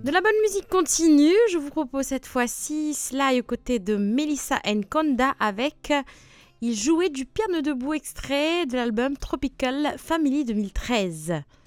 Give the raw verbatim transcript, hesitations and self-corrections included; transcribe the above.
De la bonne musique continue, je vous propose cette fois-ci Sly aux côtés de Melissa Nkonda avec Il jouait du piano debout, extrait de l'album Tropical Family deux mille treize.